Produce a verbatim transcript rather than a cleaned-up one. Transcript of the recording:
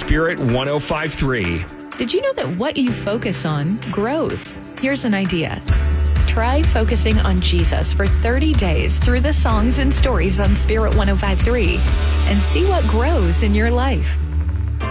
Spirit one oh five three. Did you know that what you focus on grows? Here's an idea. Try focusing on Jesus for thirty days through the songs and stories on Spirit one oh five three and see what grows in your life.